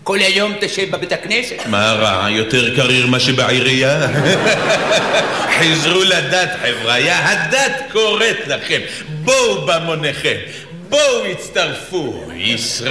כל היום תשב בבית הכנסת? מה רע? יותר קריר מה שבעירייה? חזרו לדת, חבריה, הדת קוראת לכם. בואו במוניכם, בואו הצטרפו. ישראל